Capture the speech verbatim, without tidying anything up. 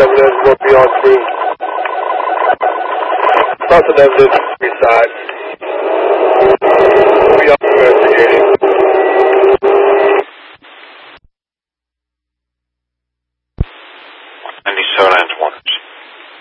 evidence will be on scene. Lots of evidence on three sides. We'll be on investigating. ninety-seven and one.